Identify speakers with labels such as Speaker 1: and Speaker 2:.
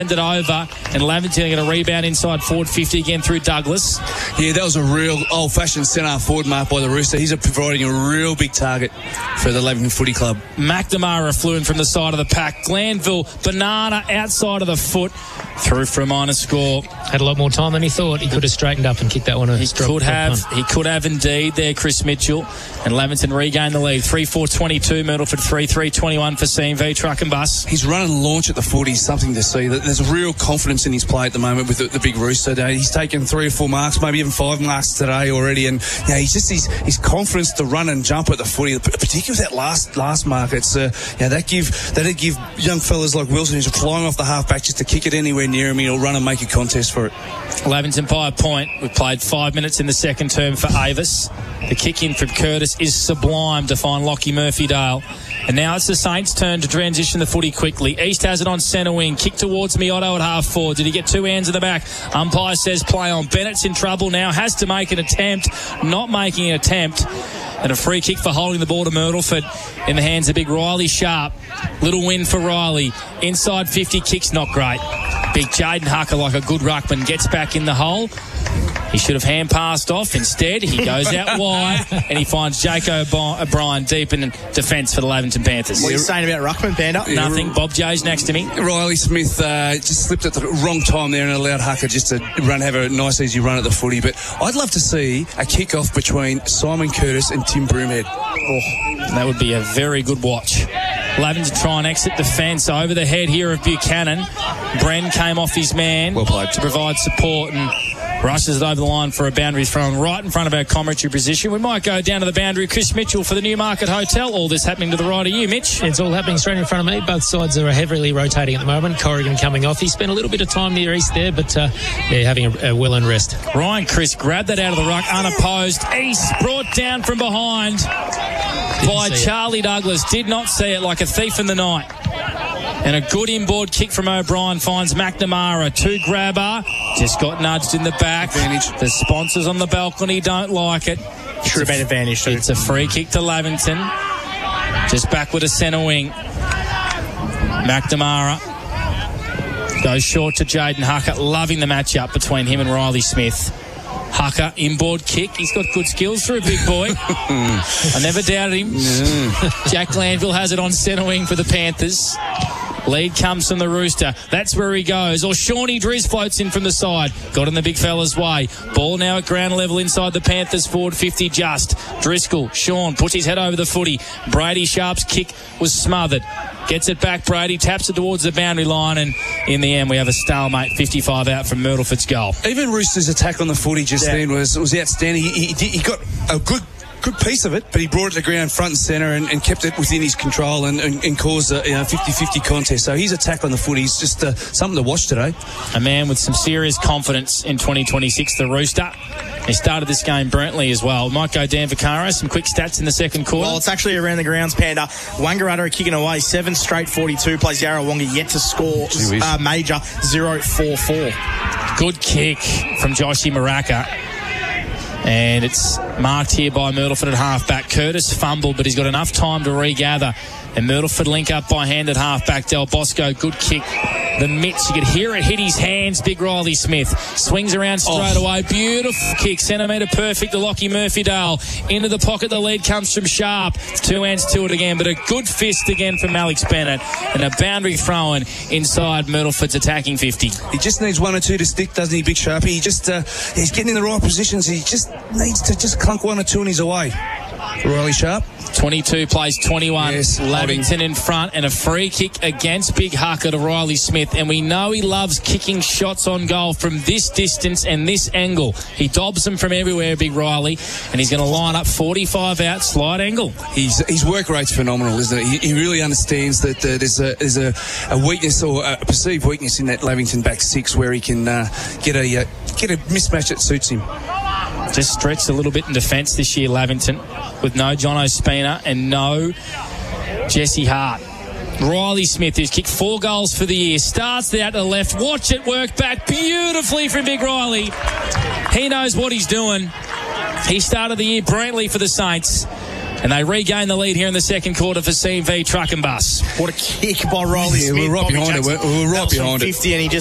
Speaker 1: it over, and Lavington going to rebound inside forward 50 again through Douglas.
Speaker 2: Yeah, that was a real old-fashioned centre forward mark by the Rooster. He's providing a real big target for the Lavington Footy Club.
Speaker 1: McNamara flew in from the side of the pack. Glanville, banana outside of the foot, through for a minor score.
Speaker 3: Had a lot more time than he thought. He could have straightened up and kicked that one.
Speaker 1: He could have indeed there, Chris Mitchell. And Lavington regained the lead. 3-4-22, Myrtleford 3-3-21 for CMV Truck and Bus.
Speaker 2: His run and launch at the footy is something to see. There's real confidence in his play at the moment with the big Rooster today. He's taken 3 or 4 marks, maybe even 5 marks today already. And yeah, his confidence to run and jump at the footy, particularly that last mark. It's that'd give young fellas like Wilson, who's flying off the halfback, just to kick it anywhere near him. He'll run and make a contest for it.
Speaker 1: Lavington by a point. We've played 5 minutes in the second term for Avis. The kick in from Curtis is sublime to find Lockie Murphy-Dale. And now it's the Saints' turn to transition the footy quickly. East has it on centre wing. Kick towards Miotto at half forward. Did he get 2 hands in the back? Umpire says play on. Bennett's in trouble now. Has to make an attempt. Not making an attempt. And a free kick for holding the ball to Myrtleford in the hands of big Riley Sharp. Little win for Riley. Inside 50, kicks not great. Big Jaden Hucker, like a good ruckman, gets back in the hole. He should have hand passed off. Instead, he goes out wide and he finds Jake O'Brien deep in defence for the Lavington Panthers.
Speaker 4: What are you saying about ruckman, Panda?
Speaker 1: Nothing. Bob J's next to me.
Speaker 2: Riley Smith just slipped at the wrong time there and allowed Hucker just to have a nice, easy run at the footy. But I'd love to see a kick-off between Simon Curtis and Tim Broomhead.
Speaker 1: Oh, that would be a very good watch. Lavington try and exit the fence over the head here of Buchanan. Bren came off his man to provide support and rushes it over the line for a boundary throw right in front of our commentary position. We might go down to the boundary. Chris Mitchell for the Newmarket Hotel. All this happening to the right of you, Mitch.
Speaker 3: It's all happening straight in front of me. Both sides are heavily rotating at the moment. Corrigan coming off. He spent a little bit of time near East there, but having a well-earned rest.
Speaker 1: Ryan Chris grabbed that out of the ruck unopposed. East brought down from behind by Charlie Douglas. Did not see it, like a thief in the night. And a good inboard kick from O'Brien finds McNamara. 2 grabber. Just got nudged in the back.
Speaker 2: Advantage.
Speaker 1: The sponsors on the balcony don't like it.
Speaker 4: Should have been advantage too.
Speaker 1: It's a free kick to Lavington. Just back with a centre wing. McNamara goes short to Jaden Hucker. Loving the matchup between him and Riley Smith. Hucker, inboard kick. He's got good skills for a big boy. I never doubted him. Jack Glanville has it on centre wing for the Panthers. Lead comes from the Rooster. That's where he goes. Or Shawnee Driz floats in from the side. Got in the big fella's way. Ball now at ground level inside the Panthers forward 50 just. Driscoll, Sean puts his head over the footy. Brady Sharp's kick was smothered. Gets it back, Brady, taps it towards the boundary line, and in the end we have a stalemate. 55 out from Myrtleford's goal.
Speaker 2: Even Rooster's attack on the footy just then was outstanding. He got a good piece of it, but he brought it to ground front and centre and kept it within his control and caused a 50-50 contest. So his attack on the footy is just something to watch today.
Speaker 1: A man with some serious confidence in 2026, the Rooster. He started this game brilliantly as well. Might go Dan Vaccaro. Some quick stats in the second quarter.
Speaker 4: Well, it's actually around the grounds, Panda. Wangaratta are kicking away 7 straight 42. Plays Yarrawonga yet to score major 0-4-4.
Speaker 1: Good kick from Joshy Maraka. And it's marked here by Myrtleford at halfback. Curtis fumbled, but he's got enough time to regather. And Myrtleford link up by hand at halfback. Del Bosco, good kick. The mitts, you could hear it hit his hands. Big Riley Smith swings around straight away. Beautiful kick, centimetre perfect to Lockie Murphy-Dale. Into the pocket, the lead comes from Sharp. 2 hands to it again, but a good fist again from Alex Bennett. And a boundary throw-in inside Myrtleford's attacking 50.
Speaker 2: He just needs 1 or 2 to stick, doesn't he, Big Sharpie? He just he's getting in the right positions. He just needs to just clunk 1 or 2 and he's away. Riley Sharp.
Speaker 1: 22 plays 21.
Speaker 2: Yes,
Speaker 1: Lavington in front, and a free kick against Big Hucker to Riley Smith. And we know he loves kicking shots on goal from this distance and this angle. He dobs them from everywhere, Big Riley, and he's going to line up 45 out, slide angle.
Speaker 2: His work rate's phenomenal, isn't it? He really understands that there's a weakness or a perceived weakness in that Lavington back 6 where he can get a mismatch that suits him.
Speaker 1: Just stretched a little bit in defence this year, Lavington, with no John Ospina and no Jesse Hart. Riley Smith, who's kicked 4 goals for the year, starts out to the left. Watch it work back beautifully from Big Riley. He knows what he's doing. He started the year brilliantly for the Saints. And they regain the lead here in the second quarter for C&V Truck and Bus.
Speaker 4: What a kick by Riley Smith.
Speaker 2: We're right behind it. We're right behind it.
Speaker 4: 50 and he just